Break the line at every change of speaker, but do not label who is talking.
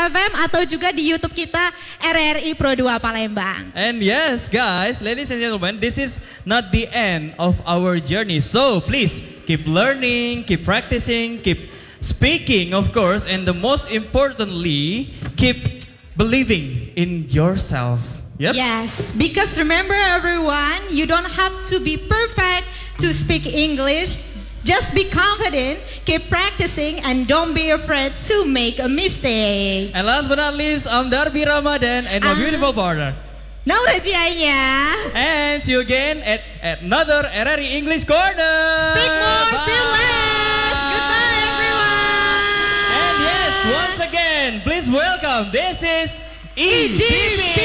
FM atau juga di YouTube kita RRI Pro 2 Palembang.
And yes guys, ladies and gentlemen, this is not the end of our journey. So please keep learning, keep practicing, keep speaking of course, and the most importantly, keep believing in yourself. Yep.
Yes, because remember everyone, you don't have to be perfect to speak English. Just be confident, keep practicing, and don't be afraid to make a mistake.
And last but not least, I'm Darby Ramadan and my beautiful partner.
Naura Zianya.
And see you again at another RRI English Corner.
Speak more,
Bye.
feel less. Goodbye everyone.
And yes, once again, please welcome, this is EDP.